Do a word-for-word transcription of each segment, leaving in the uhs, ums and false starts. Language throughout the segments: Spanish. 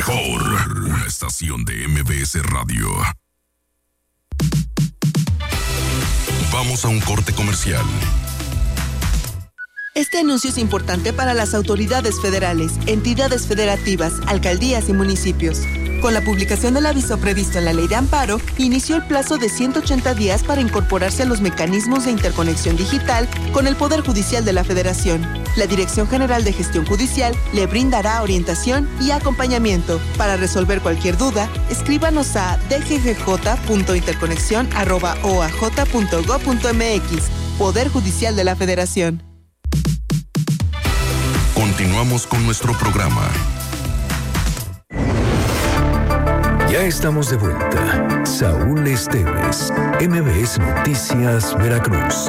mejor, una estación de M B S Radio. Vamos a un corte comercial. Este anuncio es importante para las autoridades federales, entidades federativas, alcaldías y municipios. Con la publicación del aviso previsto en la Ley de Amparo, inició el plazo de ciento ochenta días para incorporarse a los mecanismos de interconexión digital con el Poder Judicial de la Federación. La Dirección General de Gestión Judicial le brindará orientación y acompañamiento. Para resolver cualquier duda, escríbanos a d g g j punto interconexión arroba o a j punto gob punto m x. Poder Judicial de la Federación. Continuamos con nuestro programa. Ya estamos de vuelta. Saúl Esteves, M B S Noticias, Veracruz.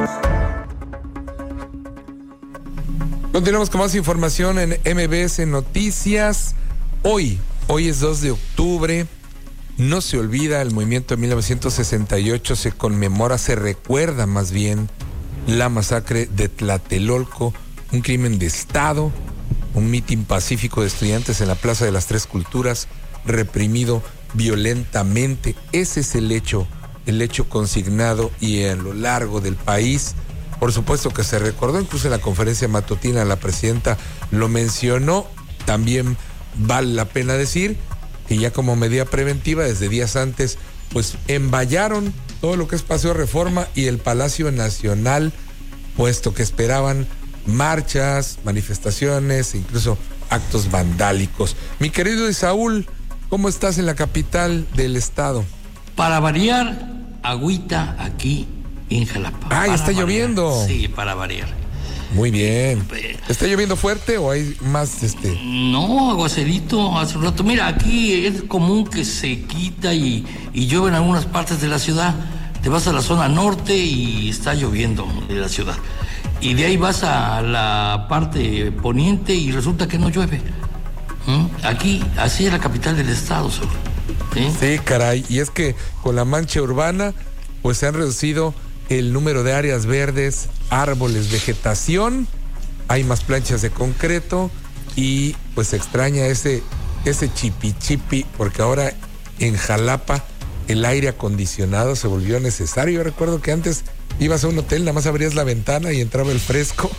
Continuamos con más información en M B S Noticias. Hoy, hoy es dos de octubre. No se olvida el movimiento de mil novecientos sesenta y ocho, se conmemora, se recuerda más bien la masacre de Tlatelolco, un crimen de Estado, un mitin pacífico de estudiantes en la Plaza de las Tres Culturas, reprimido violentamente. Ese es el hecho, el hecho consignado y a lo largo del país. Por supuesto que se recordó, incluso en la conferencia matutina la presidenta lo mencionó. También vale la pena decir que ya como medida preventiva, desde días antes, pues envallaron todo lo que es Paseo Reforma y el Palacio Nacional, puesto que esperaban marchas, manifestaciones e incluso actos vandálicos. Mi querido Saúl, ¿cómo estás en la capital del estado? Para variar, agüita aquí en Jalapa. Ah, está variar. lloviendo. Sí, para variar. Muy bien. ¿Está lloviendo fuerte o hay más este? No, aguacerito hace un rato. Mira, aquí es común que se quita y, y llueve en algunas partes de la ciudad. Te vas a la zona norte y está lloviendo de la ciudad. Y de ahí vas a la parte poniente y resulta que no llueve. ¿Mm? Aquí, así es la capital del estado, solo. ¿Sí? Sí, caray. Y es que con la mancha urbana, pues se han reducido el número de áreas verdes, árboles, vegetación, hay más planchas de concreto y pues se extraña ese, ese chipi chipi, porque ahora en Jalapa el aire acondicionado se volvió necesario. Yo recuerdo que antes ibas a un hotel, nada más abrías la ventana y entraba el fresco,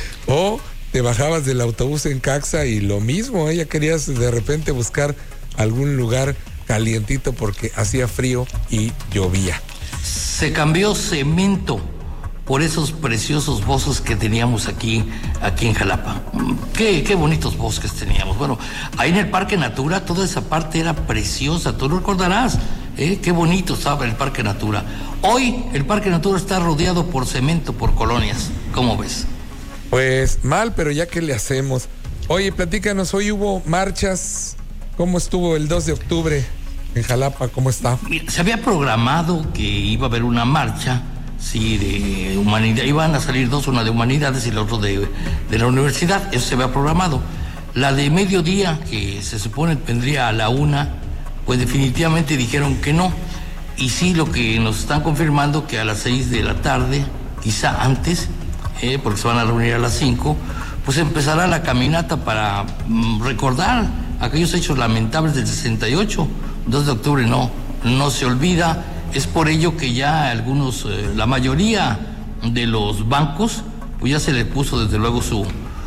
o te bajabas del autobús en Caxa y lo mismo, ¿eh? Ya querías de repente buscar algún lugar calientito porque hacía frío y llovía. Se cambió cemento por esos preciosos bosques que teníamos aquí, aquí en Jalapa. Qué, qué bonitos bosques teníamos. Bueno, ahí en el Parque Natura, toda esa parte era preciosa, tú lo recordarás, ¿eh? Qué bonito estaba el Parque Natura. Hoy el Parque Natura está rodeado por cemento, por colonias. ¿Cómo ves? Pues mal, pero ya que le hacemos. Oye, platícanos, hoy hubo marchas. ¿Cómo estuvo el dos de octubre en Jalapa? ¿Cómo está? Mira, se había programado que iba a haber una marcha, sí, de humanidad. Iban a salir dos, una de humanidades y la otra de, de la universidad. Eso se había programado. La de mediodía, que se supone vendría a la una, pues definitivamente dijeron que no. Y sí, lo que nos están confirmando que a las seis de la tarde, quizá antes, eh, porque se van a reunir a las cinco, pues empezará la caminata para mm, recordar aquellos hechos lamentables del sesenta y ocho. dos de octubre no, no se olvida. Es por ello que ya algunos, eh, la mayoría de los bancos, pues ya se le puso desde luego su,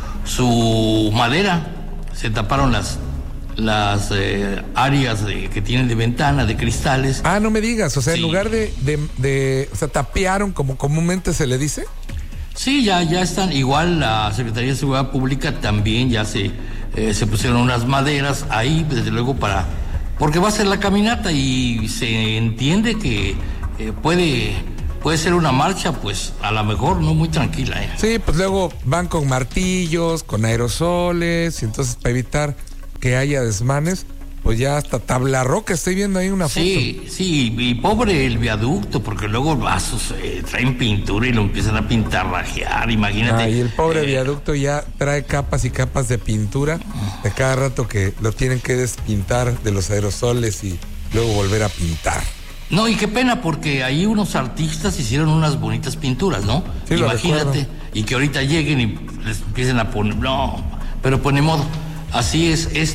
su madera, se taparon las, las eh, áreas de, que tienen de ventana, de cristales. Ah, no me digas, o sea, sí. En lugar de, de, de, o sea, tapearon como comúnmente se le dice. Sí, ya, ya están, igual la Secretaría de Seguridad Pública también ya se, eh, se pusieron unas maderas ahí, desde luego para... Porque va a ser la caminata y se entiende que eh, puede, puede ser una marcha, pues a lo mejor no muy tranquila. ¿eh? Sí, pues luego van con martillos, con aerosoles, y entonces para evitar que haya desmanes, pues ya hasta tabla roca, estoy viendo ahí una foto. Sí, sí, y pobre el viaducto, porque luego vasos eh, traen pintura y lo empiezan a pintarrajear, imagínate. Ah, y el pobre eh, viaducto ya trae capas y capas de pintura, de cada rato que lo tienen que despintar de los aerosoles y luego volver a pintar. No, y qué pena, porque ahí unos artistas hicieron unas bonitas pinturas, ¿no? Sí, imagínate, y que ahorita lleguen y les empiecen a poner, no, pero pone modo, así es esto.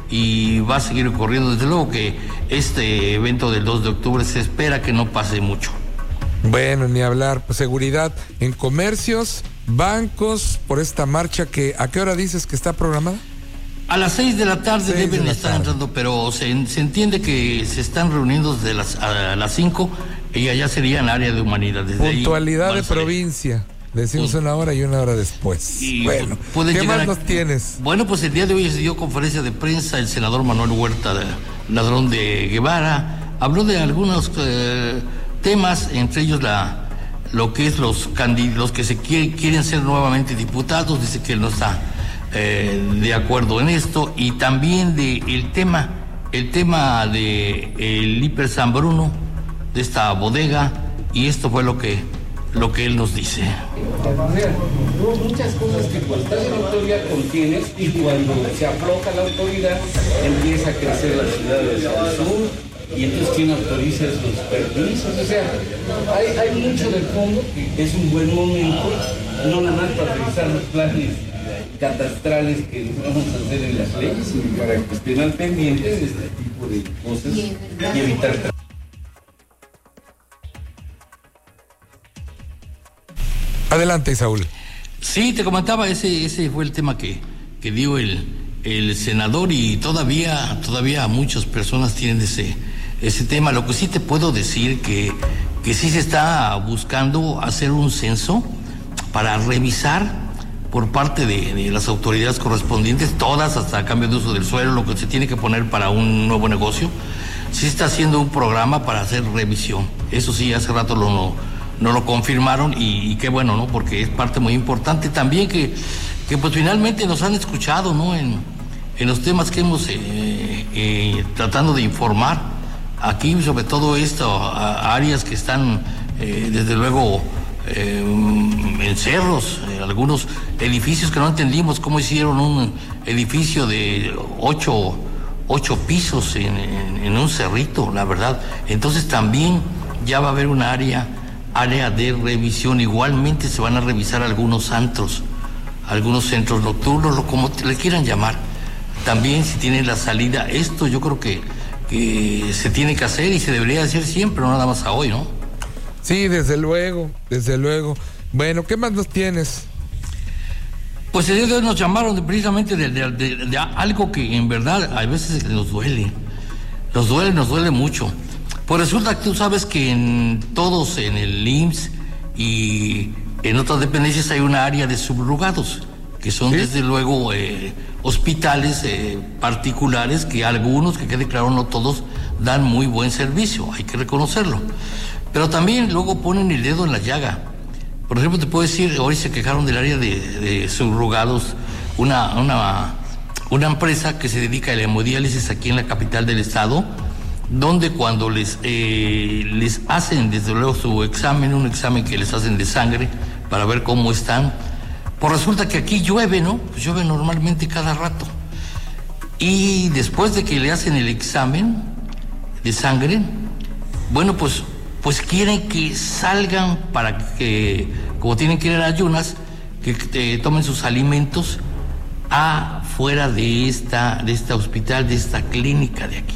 y va a seguir ocurriendo. Desde luego que este evento del dos de octubre se espera que no pase mucho. Bueno, ni hablar, pues seguridad en comercios, bancos, por esta marcha que, ¿a qué hora dices que está programada? A las seis de la tarde Seis deben de la estar tarde. entrando, pero se, se entiende que se están reuniendo desde las, a las cinco y allá sería en área de humanidades. Desde Puntualidad ahí van de a salir. provincia. Decimos Pues, una hora y una hora después. Y Bueno, pueden ¿qué llegar más a- nos tienes? Bueno, pues el día de hoy se dio conferencia de prensa el senador Manuel Huerta, de- ladrón de Guevara. Habló de algunos eh, temas, entre ellos la lo que es los candi- los que se quiere- quieren ser nuevamente diputados. Dice que él no está eh, de acuerdo en esto, y también de el tema el tema de el Hiper San Bruno, de esta bodega, y esto fue lo que lo que él nos dice. Hubo muchas cosas que cuando estás en autoridad contienes, y cuando se afloja la autoridad empieza a crecer la ciudad del sur, y entonces ¿quién autoriza esos permisos? O sea, hay, hay mucho de fondo que es un buen momento, no nada más para revisar los planes catastrales que vamos a hacer en las leyes, sino para que estén al pendiente de este tipo de cosas y evitar. Adelante, Saúl. Sí, te comentaba, ese ese fue el tema que, que dio el, el senador, y todavía todavía muchas personas tienen ese ese tema. Lo que sí te puedo decir que que sí se está buscando hacer un censo para revisar por parte de, de las autoridades correspondientes, todas hasta cambio de uso del suelo, lo que se tiene que poner para un nuevo negocio. Sí se está haciendo un programa para hacer revisión. Eso sí, hace rato lo no no lo confirmaron, y, y qué bueno, ¿no? Porque es parte muy importante también que, que pues finalmente nos han escuchado, ¿no? En, en los temas que hemos eh, eh, tratando de informar aquí, sobre todo esto, a, a áreas que están eh, desde luego eh, en cerros, eh, algunos edificios que no entendimos cómo hicieron un edificio de ocho, ocho pisos en, en, en un cerrito, la verdad. Entonces también ya va a haber una área área de revisión. Igualmente se van a revisar algunos antros, algunos centros nocturnos, lo como le quieran llamar. También si tienen la salida, esto yo creo que, que se tiene que hacer y se debería hacer siempre, no nada más a hoy, ¿no? Sí, desde luego, desde luego. Bueno, ¿qué más nos tienes? Pues el día de hoy nos llamaron de, precisamente de, de, de, de algo que en verdad a veces nos duele, nos duele, nos duele mucho. Pues resulta que tú sabes que en todos, en el I M S S y en otras dependencias, hay una área de subrogados, que son ¿sí? desde luego eh, hospitales eh, particulares, que algunos, que quede claro, no todos, dan muy buen servicio, hay que reconocerlo. Pero también luego ponen el dedo en la llaga. Por ejemplo, te puedo decir, hoy se quejaron del área de, de subrogados, una, una, una empresa que se dedica a la hemodiálisis aquí en la capital del estado, donde cuando les eh, les hacen desde luego su examen, un examen que les hacen de sangre para ver cómo están, pues resulta que aquí llueve, ¿no? Pues llueve normalmente cada rato. Y después de que le hacen el examen de sangre, bueno, pues, pues quieren que salgan para que, como tienen que ir a ayunas, que eh, tomen sus alimentos afuera de esta, de este hospital, de esta clínica de aquí.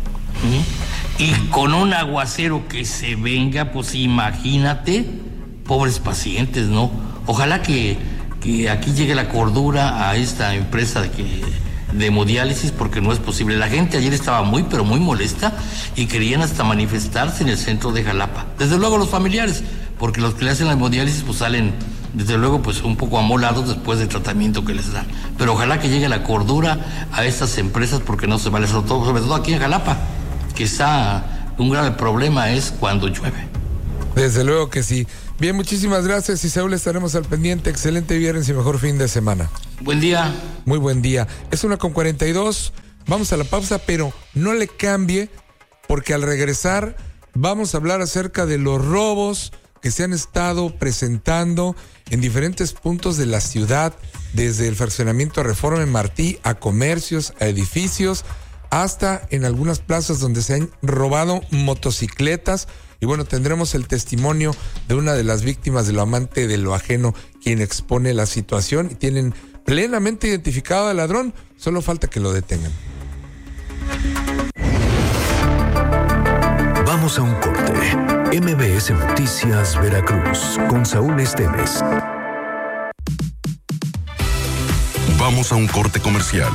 ¿Mm? Y con un aguacero que se venga, pues imagínate, pobres pacientes, ¿no? Ojalá que, que aquí llegue la cordura a esta empresa de, que, de hemodiálisis, porque no es posible. La gente ayer estaba muy, pero muy molesta y querían hasta manifestarse en el centro de Jalapa. Desde luego los familiares, porque los que le hacen la hemodiálisis pues salen, desde luego, pues un poco amolados después del tratamiento que les dan. Pero ojalá que llegue la cordura a estas empresas, porque no se vale, sobre todo, sobre todo aquí en Jalapa, que está un grave problema es cuando llueve. Desde luego que sí. Bien, muchísimas gracias, y Saúl, estaremos al pendiente. Excelente viernes y mejor fin de semana. Buen día. Muy buen día. Es una con cuarenta y dos. Vamos a la pausa, pero no le cambie, porque al regresar vamos a hablar acerca de los robos que se han estado presentando en diferentes puntos de la ciudad, desde el fraccionamiento Reforma en Martí a comercios, a edificios, hasta en algunas plazas donde se han robado motocicletas. Y bueno, tendremos el testimonio de una de las víctimas de lo amante de lo ajeno, quien expone la situación, y tienen plenamente identificado al ladrón, solo falta que lo detengan. Vamos a un corte. M B S Noticias Veracruz con Saúl Esteves. Vamos a un corte comercial.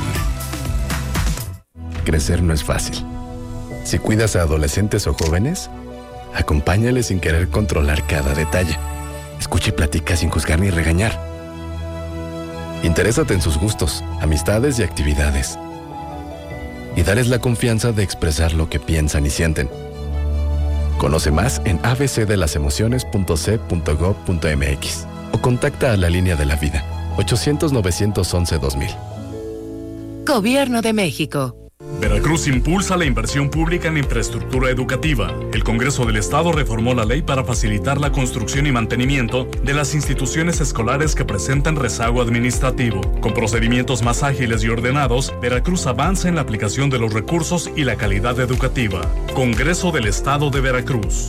Crecer no es fácil. Si cuidas a adolescentes o jóvenes, acompáñales sin querer controlar cada detalle. Escucha y platica sin juzgar ni regañar. Interésate en sus gustos, amistades y actividades. Y dales la confianza de expresar lo que piensan y sienten. Conoce más en a b c de las emociones punto c punto gob punto m x o contacta a la línea de la vida ochocientos, novecientos once, dos mil. Gobierno de México. Veracruz impulsa la inversión pública en infraestructura educativa. El Congreso del Estado reformó la ley para facilitar la construcción y mantenimiento de las instituciones escolares que presentan rezago administrativo. Con procedimientos más ágiles y ordenados, Veracruz avanza en la aplicación de los recursos y la calidad educativa. Congreso del Estado de Veracruz.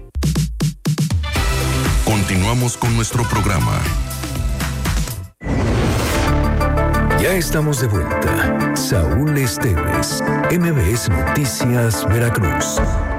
Continuamos con nuestro programa. Ya estamos de vuelta. Saúl Esteves, M B S Noticias Veracruz.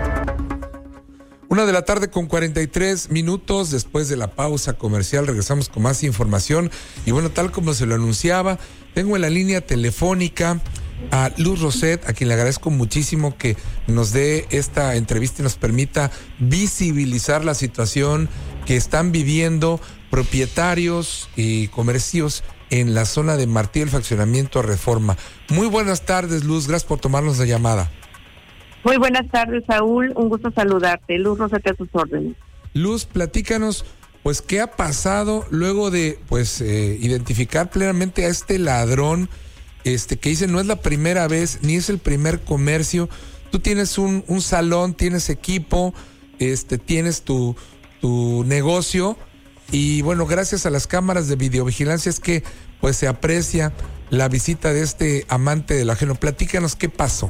Una de la tarde con cuarenta y tres minutos. Después de la pausa comercial regresamos con más información. Y bueno, tal como se lo anunciaba, tengo en la línea telefónica a Luz Roset, a quien le agradezco muchísimo que nos dé esta entrevista y nos permita visibilizar la situación que están viviendo propietarios y comercios en la zona de Martí del Fraccionamiento Reforma. Muy buenas tardes, Luz, gracias por tomarnos la llamada. Muy buenas tardes, Saúl, un gusto saludarte. Luz Rosete, a sus órdenes. Luz, platícanos, pues, ¿qué ha pasado luego de, pues, eh, identificar plenamente a este ladrón, este, que dice no es la primera vez, ni es el primer comercio? Tú tienes un, un salón, tienes equipo, este, tienes tu, tu negocio, y bueno, gracias a las cámaras de videovigilancia es que pues se aprecia la visita de este amante del ajeno. Platícanos qué pasó.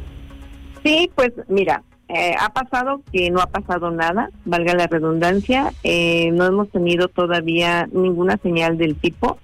Sí, pues mira, eh, ha pasado que no ha pasado nada, valga la redundancia, eh, no hemos tenido todavía ninguna señal del tipo.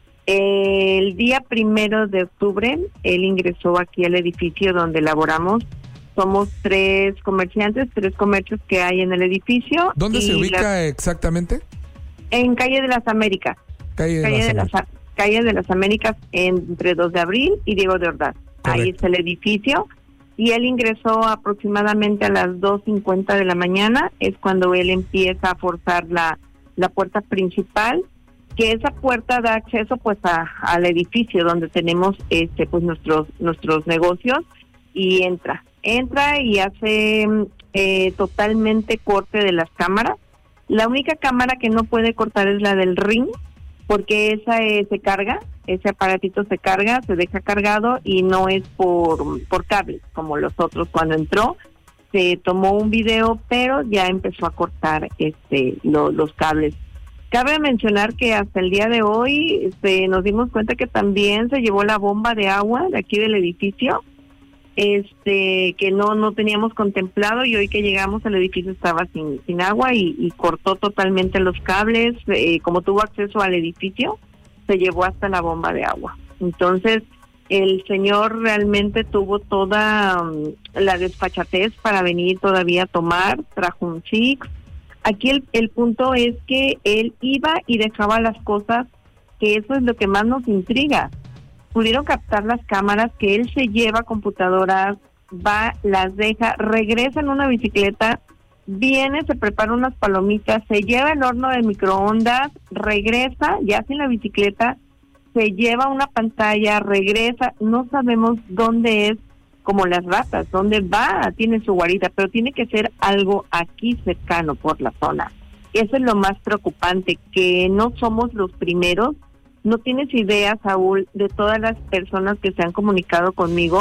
Eh, el día primero de octubre, él ingresó aquí al edificio donde laboramos. Somos tres comerciantes, tres comercios que hay en el edificio. ¿Dónde se ubica la... exactamente? En Calle de las Américas. Calle de, calle las, de las Calle de las Américas, entre dos de abril y Diego de Ordaz. Correcto. Ahí está el edificio. Y él ingresó aproximadamente a las dos cincuenta de la mañana. Es cuando él empieza a forzar la, la puerta principal, que esa puerta da acceso pues a, al edificio donde tenemos este pues nuestros nuestros negocios, y entra. Entra y hace eh, totalmente corte de las cámaras. La única cámara que no puede cortar es la del ring, porque esa eh, se carga, ese aparatito se carga, se deja cargado y no es por, por cable, como los otros. Cuando entró, se tomó un video, pero ya empezó a cortar este lo, los cables. Cabe mencionar que hasta el día de hoy este, nos dimos cuenta que también se llevó la bomba de agua de aquí del edificio, este que no no teníamos contemplado, y hoy que llegamos al edificio estaba sin sin agua y, y cortó totalmente los cables. Eh, como tuvo acceso al edificio, se llevó hasta la bomba de agua. Entonces el señor realmente tuvo toda um, la desfachatez para venir todavía a tomar, trajo un Six. Aquí el, el punto es que él iba y dejaba las cosas, que eso es lo que más nos intriga. Pudieron captar las cámaras que él se lleva computadoras, va, las deja, regresa en una bicicleta, viene, se prepara unas palomitas, se lleva el horno de microondas, regresa, ya sin la bicicleta, se lleva una pantalla, regresa, no sabemos dónde es, como las ratas, dónde va, tiene su guarida, pero tiene que ser algo aquí cercano por la zona. Eso es lo más preocupante, que no somos los primeros. No tienes idea, Saúl, de todas las personas que se han comunicado conmigo